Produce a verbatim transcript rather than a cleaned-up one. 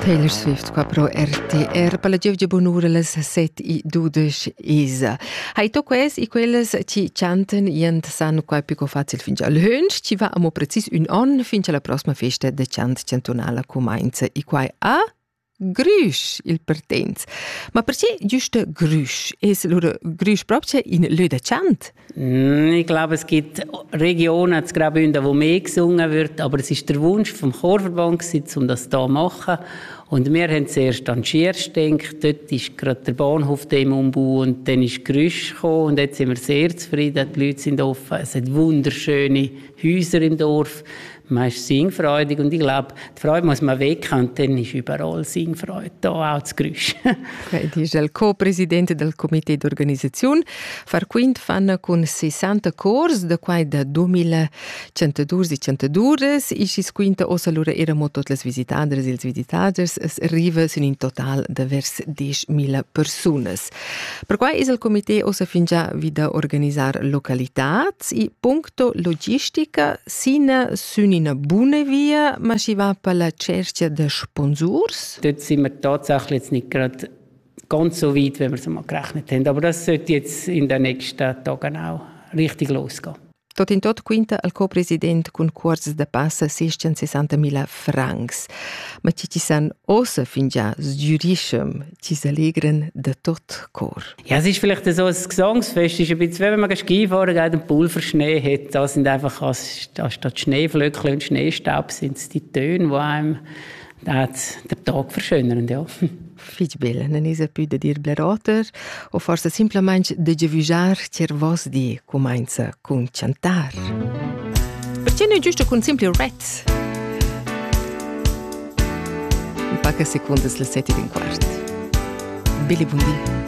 Taylor Swift qua pro R T R per la giovge bonura les set i dudes isa. Hai to quest i quelles ci chanten ient san qua pico facil fin già l'hönsch ci va amo precis un an fin la prossima festa de chant cantonala comainza i qua a Grüsch il pertens. Ma perché giusto Grüsch? Es lura Grüsch proprio in Löda Chant? Ich glaube, es gibt Regionen, jetzt Graubünden, wo mehr gesungen wird, aber es ist der Wunsch vom Chorverband gewesen, um das hier zu machen. Und wir haben zuerst an Schierz gedacht, dort ist gerade der Bahnhof im Umbau und dann ist Grüsch gekommen und jetzt sind wir sehr zufrieden, die Leute sind offen, es hat wunderschöne Häuser im Dorf. Man ist singfreudig und ich glaube, die Freude muss man wecken und dann ist überall Singfreude, da auch das Grüsch. Okay, die ist der Co-Presidente del Comité d'Organisation. Far quint fanno con sessanta cors, da quai da duemilacentodue e centodue, is is quinta ossa lura eramo tot les visitaders e els visitators, es arriva sin in total da vers diecimila personas. Per quai is el Comité ossa fin già vida organizar localitats i puncto logistica sina sun in una buona via, ma si va per la cerca de sponsors? Dort sind wir tatsächlich jetzt nicht gerade ganz so weit, wie wir es mal gerechnet haben. Aber das sollte jetzt in den nächsten Tagen auch richtig losgehen. Tot in tot quinta al co-president con cuors de passa seicentosessantamila francs. Ma ci ci san ossa fin già sgiuriscem, ci s'allegren de tot cor. Ja, es ist vielleicht so, ein Gesangsfest ist ein bisschen, wenn man Skifahren geht und Pulverschnee hat, da sind einfach, anstatt Schneeflöckchen und Schneestaub, sind es die Töne, die einem den Tag verschönern, ja. Fich bella, non è più da dir bleroter, o forse semplicemente de giavigiar cer vos di comincia con cantar. Perché non è giusto con semplice ret? Un paio di secondi le sette e un quarto. Belle buondì.